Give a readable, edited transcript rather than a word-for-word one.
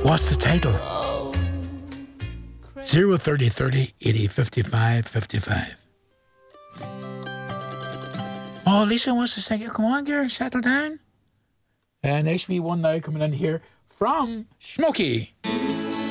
What's the title? 030 30 80 55 55. Oh, Lisa wants to sing it. Come on, girl, settle down. And HB1 now coming in here from Smokey.